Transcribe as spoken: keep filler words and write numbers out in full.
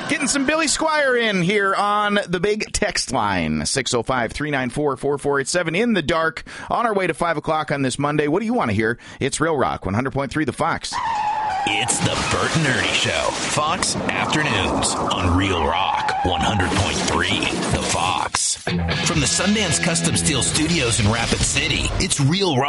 Getting some Billy Squire in here on the big text line, six oh five, three nine four, four four eight seven, in the dark, on our way to five o'clock on this Monday. What do you want to hear? It's Real Rock, one hundred point three The Fox. It's the Bert and Ernie Show, Fox Afternoons on Real Rock, one hundred point three The Fox. From the Sundance Custom Steel Studios in Rapid City, it's Real Rock.